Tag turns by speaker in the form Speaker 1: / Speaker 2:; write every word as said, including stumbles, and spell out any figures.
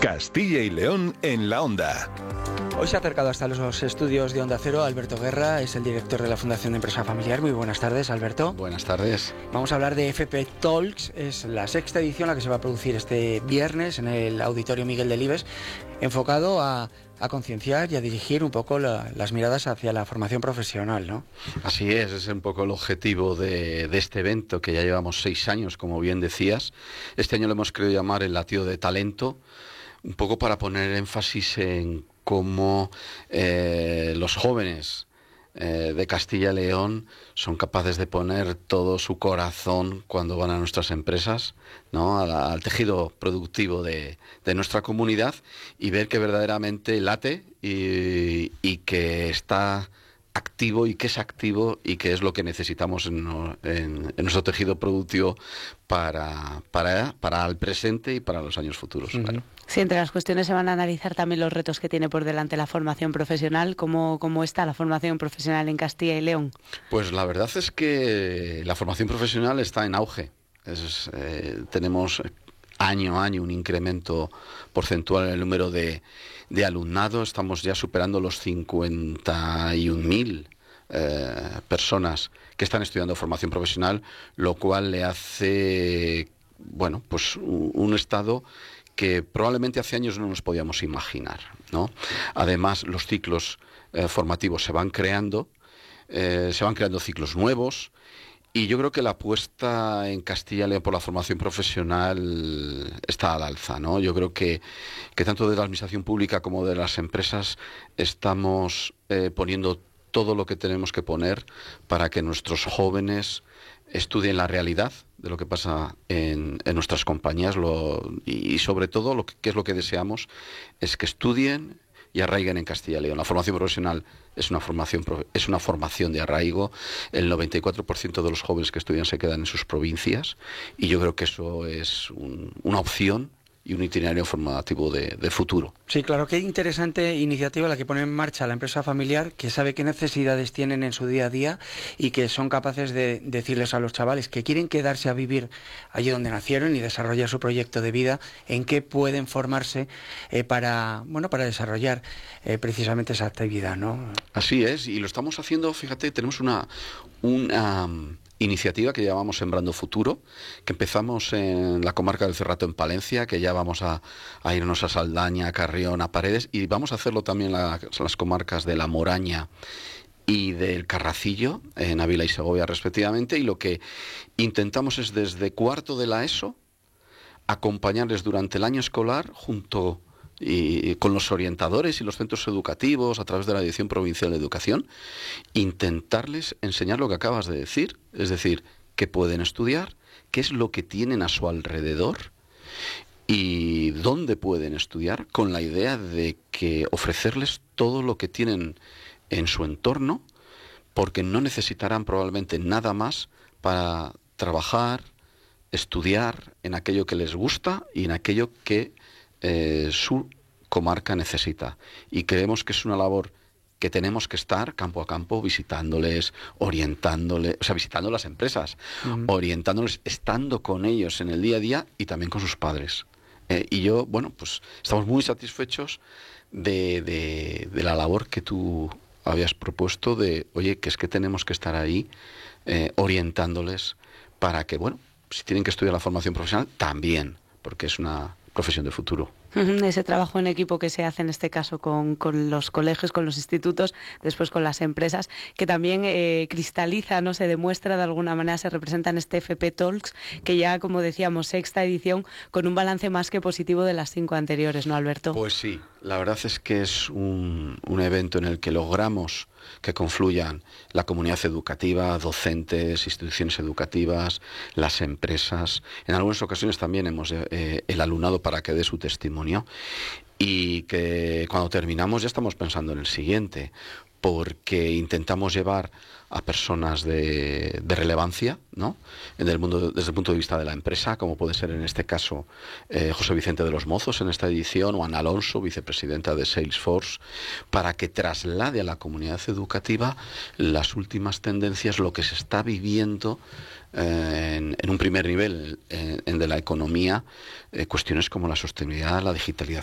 Speaker 1: Castilla y León en la Onda.
Speaker 2: Hoy se ha acercado hasta los estudios de Onda Cero Alberto Guerra, es el director de la Fundación de Empresa Familiar. Muy buenas tardes, Alberto.
Speaker 3: Buenas tardes.
Speaker 2: Vamos a hablar de F P Talks, es la sexta edición la que se va a producir este viernes en el Auditorio Miguel Delibes, enfocado a, a concienciar y a dirigir un poco la, las miradas hacia la formación profesional, ¿no?
Speaker 3: Así es, es un poco el objetivo de, de este evento, que ya llevamos seis años, como bien decías. Este año lo hemos querido llamar el latido de talento, un poco para poner énfasis en cómo eh, los jóvenes eh, de Castilla y León son capaces de poner todo su corazón cuando van a nuestras empresas, ¿no? al, al tejido productivo de, de nuestra comunidad, y ver que verdaderamente late y, y que está activo y que es activo y que es lo que necesitamos en, en, en nuestro tejido productivo para, para, para el presente y para los años futuros. Uh-huh. Claro.
Speaker 4: Sí, entre las cuestiones se van a analizar también los retos que tiene por delante la formación profesional. ¿Cómo, cómo está la formación profesional en Castilla y León?
Speaker 3: Pues la verdad es que la formación profesional está en auge. Es, eh, tenemos año a año un incremento porcentual en el número de, de alumnado. Estamos ya superando los cincuenta y un mil eh, personas que están estudiando formación profesional, lo cual le hace, bueno, pues un, un estado que probablemente hace años no nos podíamos imaginar, ¿no? Además, los ciclos eh, formativos se van creando, eh, se van creando ciclos nuevos, y yo creo que la apuesta en Castilla y León por la formación profesional está al alza, ¿no? Yo creo que, que tanto de la administración pública como de las empresas estamos eh, poniendo todo lo que tenemos que poner para que nuestros jóvenes estudien la realidad de lo que pasa en, en nuestras compañías, lo, y, y sobre todo lo que, que es lo que deseamos es que estudien y arraiguen en Castilla y León. La formación profesional es una formación es una formación de arraigo. El noventa y cuatro por ciento de los jóvenes que estudian se quedan en sus provincias, y yo creo que eso es un, una opción y un itinerario formativo de, de futuro.
Speaker 2: Sí, claro, qué interesante iniciativa la que pone en marcha la empresa familiar, que sabe qué necesidades tienen en su día a día y que son capaces de decirles a los chavales que quieren quedarse a vivir allí donde nacieron y desarrollar su proyecto de vida, en qué pueden formarse eh, para, bueno, para desarrollar eh, precisamente esa actividad, ¿no?
Speaker 3: Así es, y lo estamos haciendo, fíjate, tenemos una... una iniciativa que llamamos Sembrando Futuro, que empezamos en la comarca del Cerrato, en Palencia, que ya vamos a, a irnos a Saldaña, a Carrión, a Paredes, y vamos a hacerlo también en la, las comarcas de La Moraña y del Carracillo, en Ávila y Segovia respectivamente, y lo que intentamos es desde cuarto de la ESO acompañarles durante el año escolar junto y con los orientadores y los centros educativos a través de la Dirección Provincial de Educación, intentarles enseñar lo que acabas de decir, es decir, qué pueden estudiar, qué es lo que tienen a su alrededor y dónde pueden estudiar, con la idea de que ofrecerles todo lo que tienen en su entorno, porque no necesitarán probablemente nada más para trabajar, estudiar en aquello que les gusta y en aquello que Eh, su comarca necesita. Y creemos que es una labor que tenemos que estar campo a campo visitándoles, orientándoles, o sea, visitando las empresas, uh-huh. orientándoles, estando con ellos en el día a día y también con sus padres. Eh, y yo, bueno, pues estamos muy satisfechos de, de, de la labor que tú habías propuesto de, oye, que es que tenemos que estar ahí eh, orientándoles para que, bueno, si tienen que estudiar la formación profesional, también, porque es una profesión de futuro.
Speaker 4: Ese trabajo en equipo que se hace en este caso con, con los colegios, con los institutos, después con las empresas, que también eh, cristaliza, no se demuestra de alguna manera, se representa en este F P Talks, que ya, como decíamos, sexta edición, con un balance más que positivo de las cinco anteriores, ¿no, Alberto?
Speaker 3: Pues sí, la verdad es que es un, un evento en el que logramos que confluyan la comunidad educativa, docentes, instituciones educativas, las empresas. En algunas ocasiones también hemos eh, el alumnado para que dé su testimonio, y que cuando terminamos ya estamos pensando en el siguiente, porque intentamos llevar a personas de, de relevancia, ¿no? En el mundo, desde el punto de vista de la empresa, como puede ser en este caso eh, José Vicente de los Mozos en esta edición, o Ana Alonso, vicepresidenta de Salesforce, para que traslade a la comunidad educativa las últimas tendencias, lo que se está viviendo eh, en, en un primer nivel, en, en de la economía, eh, cuestiones como la sostenibilidad, la digitalización